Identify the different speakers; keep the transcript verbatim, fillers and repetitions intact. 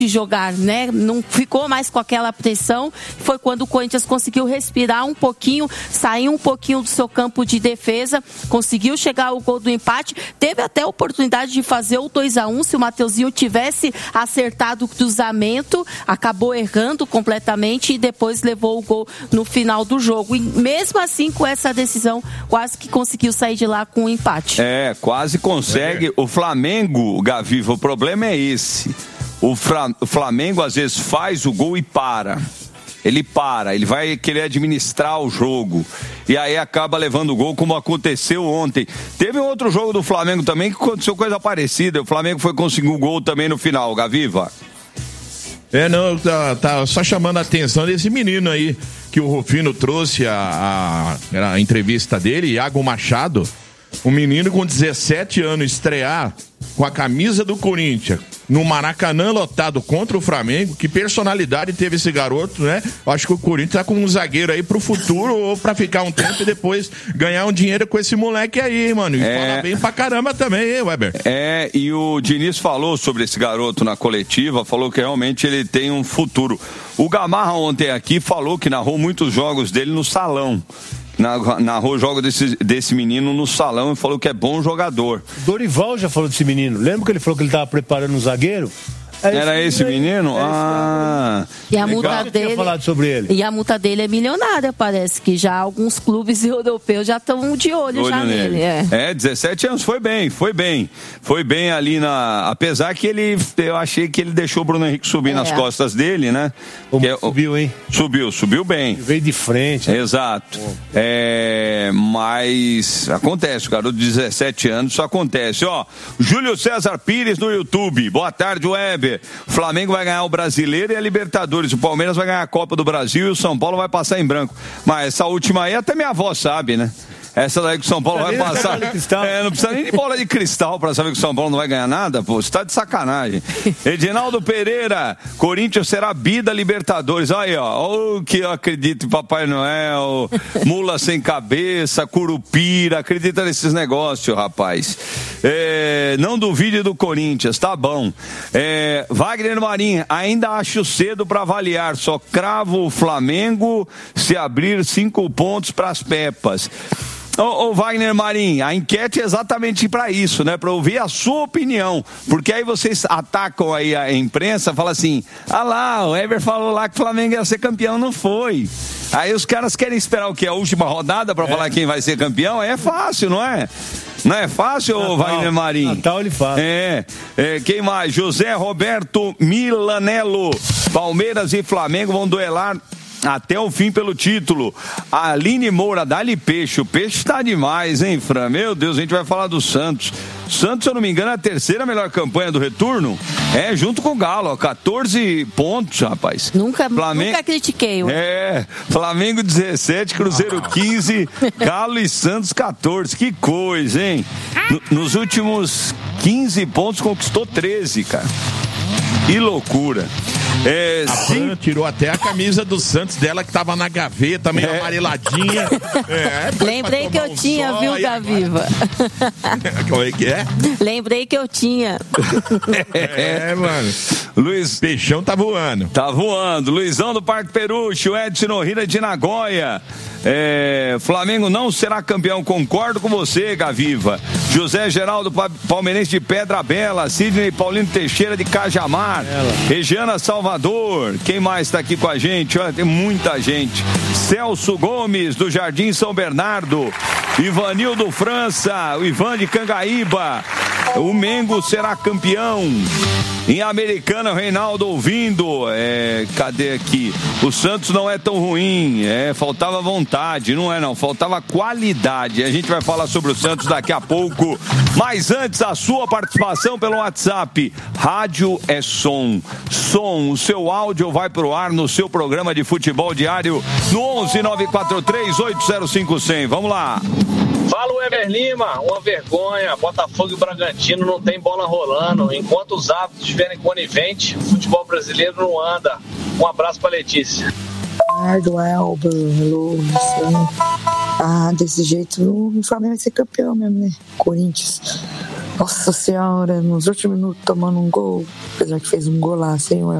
Speaker 1: jogar, né? Não ficou mais com aquela pressão. Foi quando o Corinthians conseguiu respirar um pouquinho, sair um pouquinho do seu campo de defesa, conseguiu chegar ao gol do empate, teve até a oportunidade de fazer o dois a um, se o Mateuzinho tivesse acertado o cruzamento, acabou errando completamente e depois levou o gol no final do jogo. E mesmo assim, com essa decisão, quase que conseguiu sair de lá com um empate.
Speaker 2: É, quase consegue. É. O Flamengo, Gaviva, o problema é esse. O Flamengo às vezes faz o gol e para. Ele para, ele vai querer administrar o jogo. E aí acaba levando o gol, como aconteceu ontem. Teve um outro jogo do Flamengo também que aconteceu coisa parecida. O Flamengo foi conseguir o gol também no final, Gaviva.
Speaker 3: É, não, tá, tá só chamando a atenção desse menino aí, que o Rufino trouxe a, a, a entrevista dele, Iago Machado. Um menino com dezessete anos estrear com a camisa do Corinthians no Maracanã lotado contra o Flamengo. Que personalidade teve esse garoto, né? Eu acho que o Corinthians tá com um zagueiro aí pro futuro ou pra ficar um tempo e depois ganhar um dinheiro com esse moleque aí, mano. E é... fala bem pra caramba também, hein, Weber?
Speaker 2: É, e o Diniz falou sobre esse garoto na coletiva, falou que realmente ele tem um futuro. O Gamarra ontem aqui falou que narrou muitos jogos dele no salão. Narrou o jogo desse, desse menino no salão e falou que é bom jogador.
Speaker 4: Dorival já falou desse menino. Lembra que ele falou que ele estava preparando um zagueiro?
Speaker 2: É Era esse menino? É ah,
Speaker 1: e a multa dele,
Speaker 4: falado sobre ele.
Speaker 1: E a multa dele é milionária, parece que já alguns clubes europeus já estão de olho, olho já nele. nele é.
Speaker 2: é, dezessete anos, foi bem, foi bem. Foi bem ali na... Apesar que ele, eu achei que ele deixou o Bruno Henrique subir é. nas costas dele, né?
Speaker 4: Como
Speaker 2: que,
Speaker 4: subiu, hein?
Speaker 2: Subiu, subiu bem.
Speaker 4: Ele veio de frente.
Speaker 2: Né? Exato. Oh. É, mas acontece, o garoto de dezessete anos, isso acontece. Ó, Júlio César Pires no YouTube. Boa tarde, Weber. O Flamengo vai ganhar o Brasileiro e a Libertadores. O Palmeiras vai ganhar a Copa do Brasil e o São Paulo vai passar em branco. Mas essa última aí até minha avó sabe, né? Essa daí que o São Paulo vai passar. É, não precisa nem de bola de cristal pra saber que o São Paulo não vai ganhar nada, pô. Você tá de sacanagem. Edinaldo Pereira, Corinthians será bi da Libertadores. Olha aí, ó. O que eu acredito em Papai Noel, mula sem cabeça, curupira. Acredita nesses negócios, rapaz. É, não duvide do Corinthians, tá bom. É, Wagner Marinho, ainda acho cedo pra avaliar. Só cravo o Flamengo se abrir cinco pontos pras Pepas. Ô, ô Wagner Marim, a enquete é exatamente para isso, né? Para ouvir a sua opinião. Porque aí vocês atacam aí a imprensa, falam assim, ah lá, o Ever falou lá que o Flamengo ia ser campeão, não foi. Aí os caras querem esperar o quê? A última rodada para é. falar quem vai ser campeão? Aí é fácil, não é? Não é fácil, Natal, Wagner Marim?
Speaker 4: Natal ele fala.
Speaker 2: É, é, quem mais? José Roberto Milanello. Palmeiras e Flamengo vão duelar até o fim pelo título. A Aline Moura, dá-lhe peixe. O peixe tá demais, hein, Fran? Meu Deus, a gente vai falar do Santos. Santos, se eu não me engano, é a terceira melhor campanha do retorno. É, junto com o Galo, ó, catorze pontos, rapaz.
Speaker 1: Nunca, Flamengo... nunca critiquei.
Speaker 2: É, Flamengo dezessete, Cruzeiro quinze, Galo e Santos catorze. Que coisa, hein? Nos últimos quinze pontos, conquistou treze, cara. Que loucura. É,
Speaker 3: a Fran tirou até a camisa do Santos dela, que tava na gaveta, meio é. amareladinha.
Speaker 1: É, lembrei que eu um tinha, viu, Gaviva?
Speaker 3: Como é que é?
Speaker 1: Lembrei que eu tinha.
Speaker 3: É, mano. Luiz Peixão tá voando.
Speaker 2: Tá voando. Luizão do Parque Peruche, o Edson Nohira de Nagoya. É, Flamengo não será campeão, concordo com você, Gaviva. José Geraldo Palmeirense de Pedra Bela, Sidney Paulino Teixeira de Cajamar, Ela. Regiana Salvador, quem mais está aqui com a gente? Olha, tem muita gente. Celso Gomes do Jardim São Bernardo, Ivanildo França, o Ivan de Cangaíba. O Mengo será campeão. Em Americana, Reinaldo ouvindo. É, cadê aqui? O Santos não é tão ruim. É, faltava vontade, não é não. Faltava qualidade. A gente vai falar sobre o Santos daqui a pouco. Mas antes, a sua participação pelo WhatsApp. Rádio é som. Som. O seu áudio vai pro ar no seu programa de futebol diário no onze nove quatro três oito zero cinco zero zero. Vamos lá.
Speaker 5: Fala o Ever Lima, uma vergonha, Botafogo e Bragantino não tem bola rolando, enquanto os árbitros estiverem coniventes, o futebol brasileiro não anda. Um abraço pra Letícia.
Speaker 6: Eduardo, Elber, Luciano. Ah, desse jeito o Flamengo vai ser campeão mesmo, né? Corinthians. Nossa senhora, nos últimos minutos tomando um gol. Apesar que fez um golaço, hein, Welber?